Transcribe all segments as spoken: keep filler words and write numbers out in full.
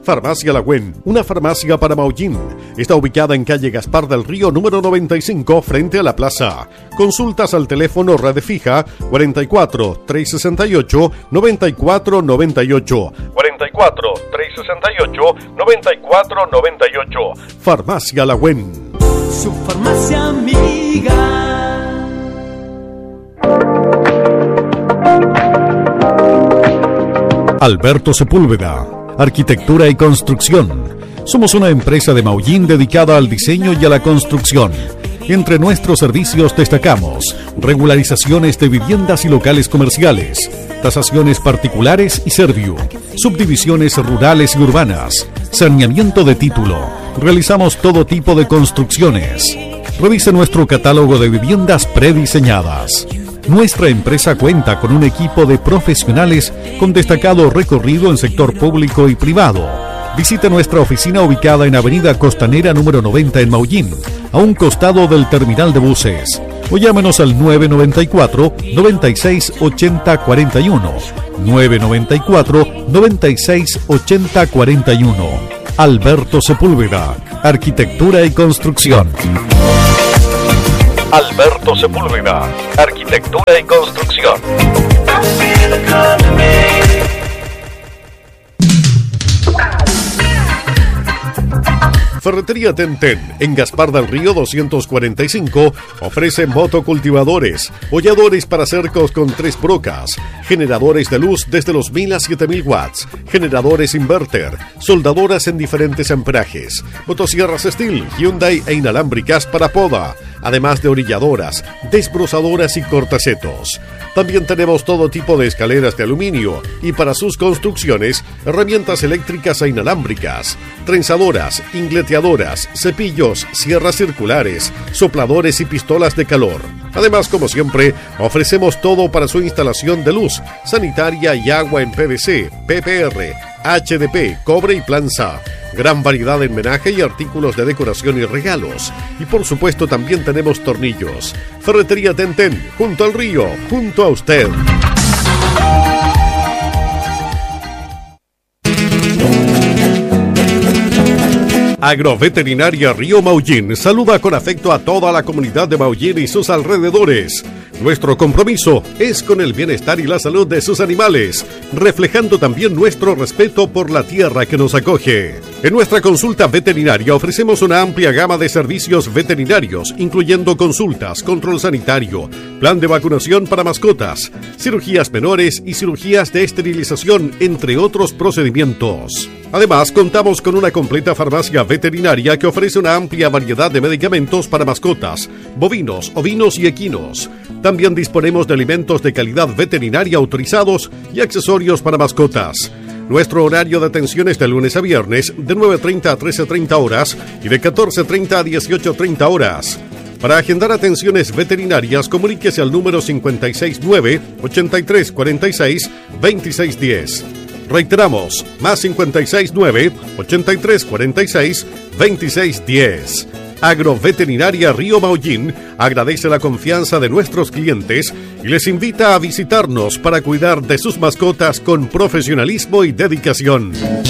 Farmacia Lagüen, una farmacia para Maullín. Está ubicada en calle Gaspar del Río, número noventa y cinco, frente a la plaza. Consultas al teléfono red fija cuarenta y cuatro, trescientos sesenta y ocho, noventa y cuatro noventa y ocho. cuarenta y cuatro, trescientos sesenta y ocho, noventa y cuatro noventa y ocho. Farmacia Lagüen. Su farmacia amiga. Alberto Sepúlveda, Arquitectura y Construcción. Somos una empresa de Maullín dedicada al diseño y a la construcción. Entre nuestros servicios destacamos regularizaciones de viviendas y locales comerciales, tasaciones particulares y serviu, subdivisiones rurales y urbanas, saneamiento de título. Realizamos todo tipo de construcciones. Revise nuestro catálogo de viviendas prediseñadas. Nuestra empresa cuenta con un equipo de profesionales con destacado recorrido en sector público y privado. Visite nuestra oficina ubicada en Avenida Costanera número noventa en Maullín, a un costado del terminal de buses. O llámenos al nueve noventa y cuatro, noventa y seis, ochenta, cuarenta y uno. nueve noventa y cuatro, noventa y seis, ochenta, cuarenta y uno. Alberto Sepúlveda, Arquitectura y Construcción. Alberto Sepúlveda, Arquitectura y Construcción. Ferretería Tenten, en Gaspar del Río doscientos cuarenta y cinco, ofrece motocultivadores, holladores para cercos con tres brocas, generadores de luz desde los mil a siete mil watts, generadores inverter, soldadoras en diferentes amperajes, motosierras Steel, Hyundai e inalámbricas para poda, además de orilladoras, desbrozadoras y cortacetos. También tenemos todo tipo de escaleras de aluminio y para sus construcciones, herramientas eléctricas e inalámbricas, trenzadoras, ingleteadoras, cepillos, sierras circulares, sopladores y pistolas de calor. Además, como siempre, ofrecemos todo para su instalación de luz, sanitaria y agua en P V C, P P R, H D P, cobre y planza. Gran variedad en menaje y artículos de decoración y regalos. Y por supuesto también tenemos tornillos. Ferretería Tenten, junto al río, junto a usted. Agroveterinaria Río Maullín saluda con afecto a toda la comunidad de Maullín y sus alrededores. Nuestro compromiso es con el bienestar y la salud de sus animales, reflejando también nuestro respeto por la tierra que nos acoge. En nuestra consulta veterinaria ofrecemos una amplia gama de servicios veterinarios, incluyendo consultas, control sanitario, plan de vacunación para mascotas, cirugías menores y cirugías de esterilización, entre otros procedimientos. Además, contamos con una completa farmacia veterinaria que ofrece una amplia variedad de medicamentos para mascotas, bovinos, ovinos y equinos. También disponemos de alimentos de calidad veterinaria autorizados y accesorios para mascotas. Nuestro horario de atención es de lunes a viernes, de nueve treinta a trece treinta horas y de catorce treinta a dieciocho treinta horas. Para agendar atenciones veterinarias, comuníquese al número cincuenta y seis nueve, ochenta y tres cuarenta y seis, veintiséis diez. Reiteramos, más cincuenta y seis nueve, ochenta y tres cuarenta y seis, veintiséis diez. Agroveterinaria Río Maullín agradece la confianza de nuestros clientes y les invita a visitarnos para cuidar de sus mascotas con profesionalismo y dedicación.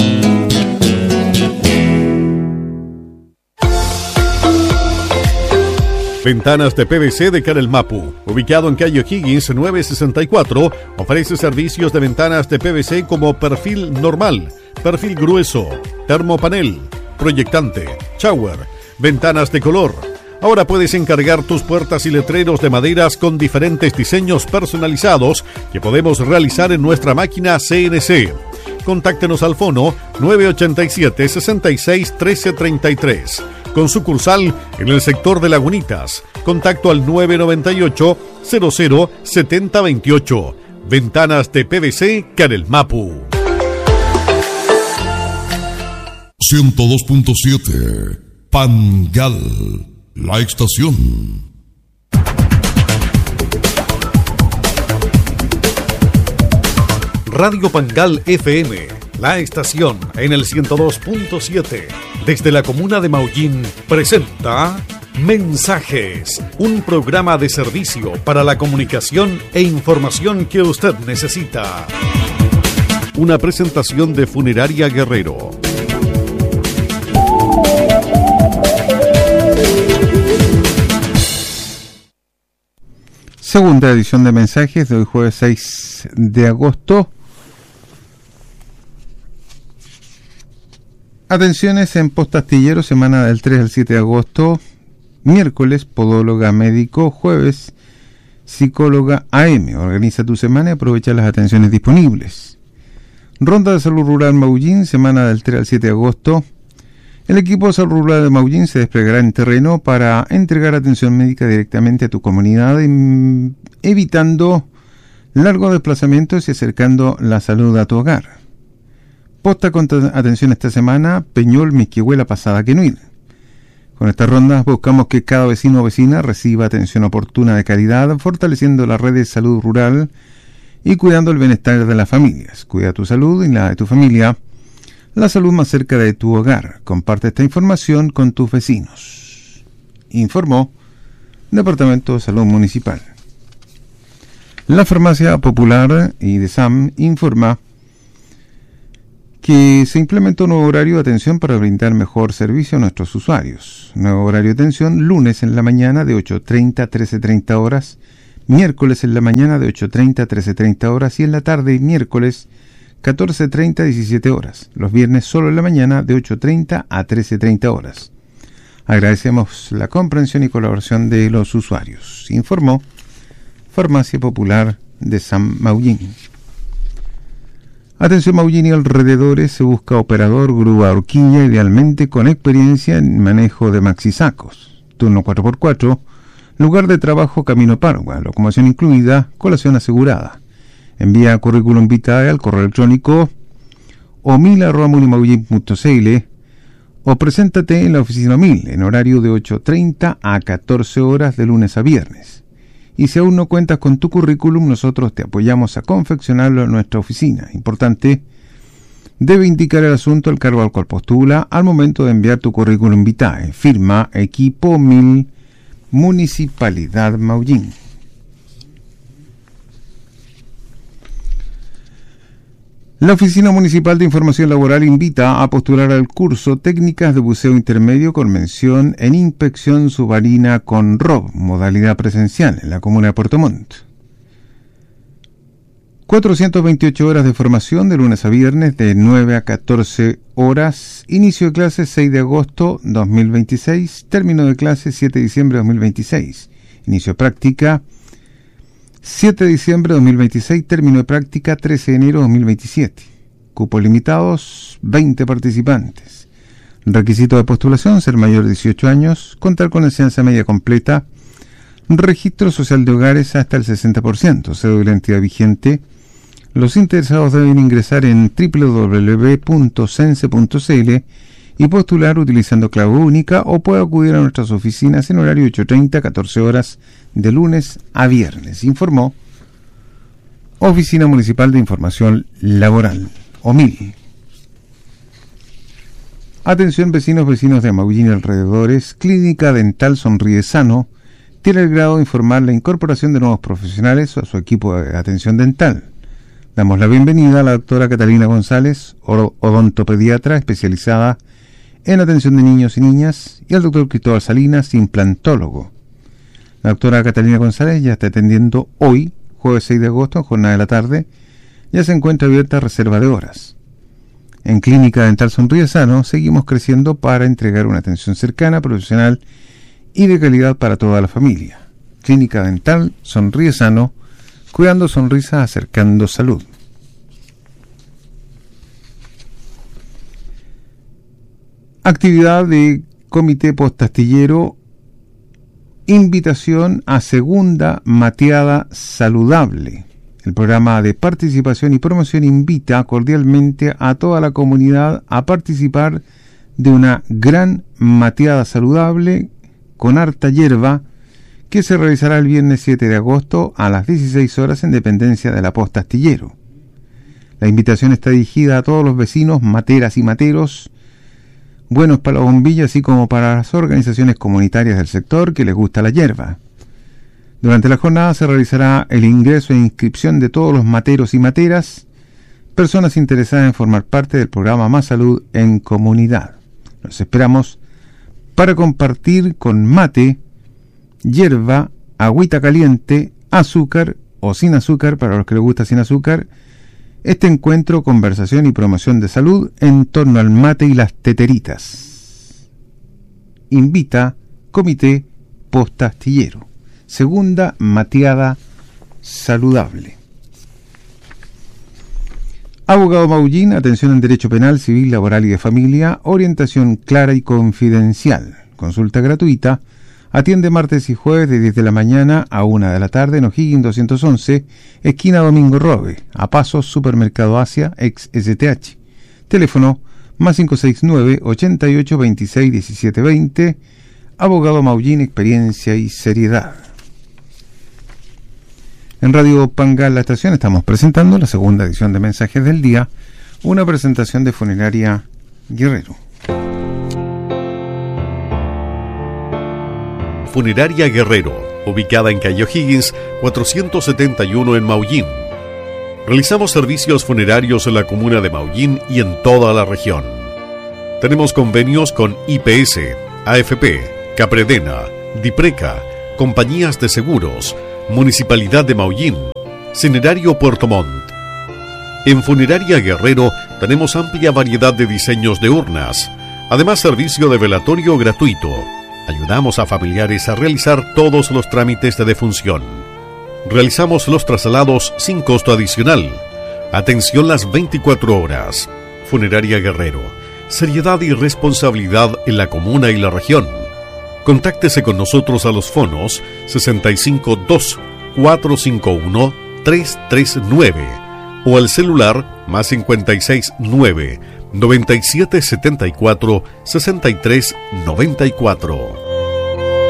Ventanas de P V C de Canel Mapu, ubicado en calle O'Higgins novecientos sesenta y cuatro, ofrece servicios de ventanas de P V C como perfil normal, perfil grueso, termopanel, proyectante, shower, ventanas de color. Ahora puedes encargar tus puertas y letreros de maderas con diferentes diseños personalizados que podemos realizar en nuestra máquina C N C. Contáctenos al fono nueve ochenta y siete, sesenta y seis, trece treinta y tres. Con sucursal en el sector de Lagunitas. Contacto al nueve noventa y ocho, cero cero, setenta veintiocho. Ventanas de P V C Canel Mapu. ciento dos punto siete Pangal, la estación. Radio Pangal F M, la estación en el ciento dos punto siete. Desde la comuna de Maullín presenta Mensajes, un programa de servicio para la comunicación e información que usted necesita. Una presentación de Funeraria Guerrero. Segunda edición de mensajes de hoy jueves seis de agosto. Atenciones en Postastillero, semana del tres al siete de agosto. Miércoles, podóloga médico. Jueves, psicóloga A M. Organiza tu semana y aprovecha las atenciones disponibles. Ronda de Salud Rural Maullín, semana del tres al siete de agosto. El equipo de Salud Rural de Maullín se desplegará en terreno para entregar atención médica directamente a tu comunidad, evitando largos desplazamientos y acercando la salud a tu hogar. Posta con atención esta semana, Peñol, Misquihuela, Pasada, Quenuil. Con estas rondas buscamos que cada vecino o vecina reciba atención oportuna de calidad, fortaleciendo la red de salud rural y cuidando el bienestar de las familias. Cuida tu salud y la de tu familia, la salud más cerca de tu hogar. Comparte esta información con tus vecinos. Informó Departamento de Salud Municipal. La Farmacia Popular y de S A M informa que se implementó un nuevo horario de atención para brindar mejor servicio a nuestros usuarios. Nuevo horario de atención, lunes en la mañana de ocho treinta a trece treinta horas, miércoles en la mañana de ocho treinta a trece treinta horas y en la tarde miércoles catorce treinta a diecisiete horas. Los viernes solo en la mañana de ocho treinta a trece treinta horas. Agradecemos la comprensión y colaboración de los usuarios. Informó Farmacia Popular de San Maullín. Atención Maullín y alrededores, se busca operador grúa horquilla, idealmente con experiencia en manejo de maxisacos. Turno cuatro por cuatro, lugar de trabajo Camino Pargua, locomoción incluida, colación asegurada. Envía currículum vitae al correo electrónico omil arroba mulimaullín punto cl o preséntate en la oficina Omil en horario de ocho treinta a catorce horas de lunes a viernes. Y si aún no cuentas con tu currículum, nosotros te apoyamos a confeccionarlo en nuestra oficina. Importante, debe indicar el asunto el cargo al cual postula al momento de enviar tu currículum vitae. Firma Equipo Omil, Municipalidad Maullín. La Oficina Municipal de Información Laboral invita a postular al curso Técnicas de Buceo Intermedio con mención en Inspección Submarina con R O B, modalidad presencial, en la comuna de Puerto Montt. cuatrocientas veintiocho horas de formación de lunes a viernes de nueve a catorce horas. Inicio de clases seis de agosto dos mil veintiséis. Término de clases siete de diciembre de dos mil veintiséis. Inicio de práctica siete de diciembre de dos mil veintiséis, término de práctica trece de enero de dos mil veintisiete. Cupos limitados, veinte participantes. Requisito de postulación, ser mayor de dieciocho años, contar con enseñanza media completa, registro social de hogares hasta el sesenta por ciento, cédula de identidad vigente. Los interesados deben ingresar en doble u doble u doble u punto cense punto cl y postular utilizando clave única, o puede acudir a nuestras oficinas en horario ocho treinta a catorce horas de lunes a viernes. Informó Oficina Municipal de Información Laboral, Omil. Atención vecinos, vecinos de Maullín y alrededores, Clínica Dental Sonríe Sano tiene el grado de informar la incorporación de nuevos profesionales a su equipo de atención dental. Damos la bienvenida a la doctora Catalina González, odontopediatra especializada en atención de niños y niñas, y al doctor Cristóbal Salinas, implantólogo. La doctora Catalina González ya está atendiendo hoy, jueves seis de agosto, en jornada de la tarde. Ya se encuentra abierta reserva de horas. En Clínica Dental Sonríe Sano seguimos creciendo para entregar una atención cercana, profesional y de calidad para toda la familia. Clínica Dental Sonríe Sano, cuidando sonrisas, acercando salud. Actividad de Comité Postastillero, invitación a segunda mateada saludable. El programa de participación y promoción invita cordialmente a toda la comunidad a participar de una gran mateada saludable con harta hierba que se realizará el viernes siete de agosto a las dieciséis horas en dependencia de la Posta Astillero. La invitación está dirigida a todos los vecinos, materas y materos, buenos para la bombilla, así como para las organizaciones comunitarias del sector que les gusta la hierba. Durante la jornada se realizará el ingreso e inscripción de todos los materos y materas, personas interesadas en formar parte del programa Más Salud en Comunidad. Los esperamos para compartir con mate, hierba, agüita caliente, azúcar o sin azúcar, para los que les gusta sin azúcar, este encuentro, conversación y promoción de salud en torno al mate y las teteritas. Invita Comité Postastillero. Segunda mateada saludable. Abogado Maullín, atención en derecho penal, civil, laboral y de familia, orientación clara y confidencial. Consulta gratuita. Atiende martes y jueves de diez de la mañana a una de la tarde en O'Higgins doscientos once, esquina Domingo Robe, a pasos Supermercado Asia, ex S T H. Teléfono más cinco seis nueve, ochenta y ocho, veintiséis, diecisiete, veinte. Abogado Maullín, experiencia y seriedad. En Radio Pangal La Estación estamos presentando la segunda edición de Mensajes del Día, una presentación de Funeraria Guerrero. Funeraria Guerrero, ubicada en calle O'Higgins cuatrocientos setenta y uno en Maullín. Realizamos servicios funerarios en la comuna de Maullín y en toda la región. Tenemos convenios con I P S, A F P, Capredena, Dipreca, compañías de seguros, Municipalidad de Maullín, Cinerario Puerto Montt. En Funeraria Guerrero tenemos amplia variedad de diseños de urnas, además servicio de velatorio gratuito. Ayudamos a familiares a realizar todos los trámites de defunción. Realizamos los traslados sin costo adicional. Atención las veinticuatro horas. Funeraria Guerrero. Seriedad y responsabilidad en la comuna y la región. Contáctese con nosotros a los fonos sesenta y cinco dos, cuatrocientos cincuenta y uno, trescientos treinta y nueve o al celular más cincuenta y seis nueve, noventa y siete setenta y cuatro, sesenta y tres noventa y cuatro.